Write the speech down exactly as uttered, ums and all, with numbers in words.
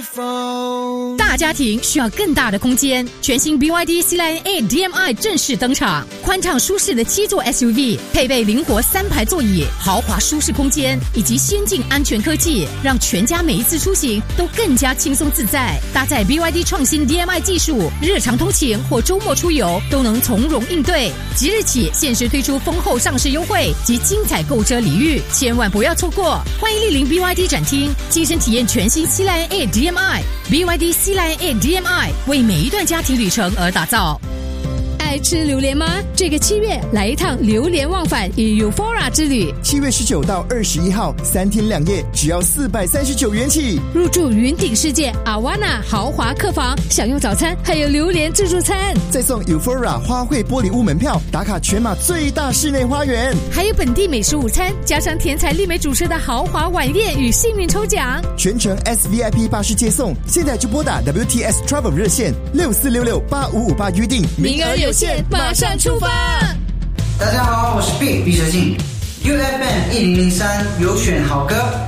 iPhone。 大家庭需要更大的空间，全新 B Y D C-Line A D M I 正式登场，宽敞舒适的七座 S U V， 配备灵活三排座椅、豪华舒适空间以及先进安全科技，让全家每一次出行都更加轻松自在。搭载 B Y D 创新 D M I 技术，日常通勤或周末出游都能从容应对。即日起限时推出丰厚上市优惠及精彩购车礼遇，千万不要错过！欢迎莅临 B Y D 展厅，亲身体验全新 C-Line A D M I。B Y D C-Line A D M I 为每一段家庭旅程而打造。爱吃榴莲吗？这个七月来一趟榴莲忘返与 Eufora 之旅。 七月十九到二十一号，三天两夜，只要四百三十九元起。 入住云顶世界阿瓦纳豪华客房，享用早餐，还有榴莲自助餐， 再送 Eufora 花卉玻璃屋门票，打卡全马最大室内花园， 还有本地美食午餐，加上甜彩丽美主持的豪华晚宴与幸运抽奖， 全程 S V I P 巴士接送。现在就拨打 W T S Travel 热线六四六六八五五八预定， 名额有限，马上出发！ 大家好，我是 Big 毕设信 ，U F M 一零零三有选好歌。